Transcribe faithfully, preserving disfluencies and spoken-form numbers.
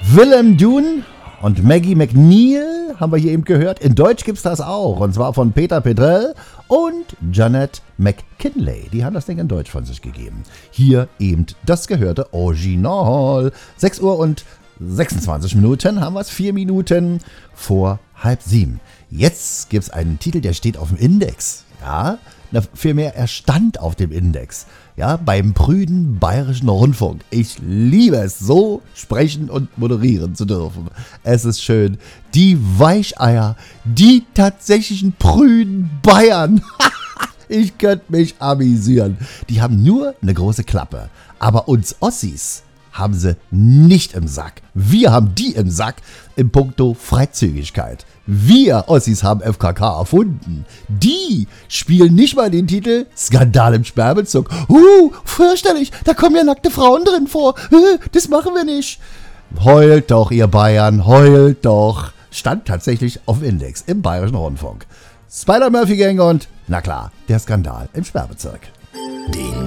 Willem Dune und Maggie McNeil haben wir hier eben gehört. In Deutsch gibt's das auch. Und zwar von Peter Pedrell und Janet McKinley. Die haben das Ding in Deutsch von sich gegeben. Hier eben das gehörte Original. sechs Uhr und sechsundzwanzig Minuten haben wir es. vier Minuten vor halb sieben. Jetzt gibt's einen Titel, der steht auf dem Index. Ja, vielmehr, er stand auf dem Index. Ja, beim prüden Bayerischen Rundfunk. Ich liebe es, so sprechen und moderieren zu dürfen. Es ist schön. Die Weicheier, die tatsächlichen prüden Bayern. Ich könnte mich amüsieren. Die haben nur eine große Klappe. Aber uns Ossis haben sie nicht im Sack. Wir haben die im Sack in puncto Freizügigkeit. Wir Ossis haben F K K erfunden. Die spielen nicht mal den Titel Skandal im Sperrbezirk. Uh, fürchterlich, da kommen ja nackte Frauen drin vor. Uh, das machen wir nicht. Heult doch, ihr Bayern, heult doch. Stand tatsächlich auf Index im Bayerischen Rundfunk. Spider-Murphy Gang und, na klar, der Skandal im Sperrbezirk. Den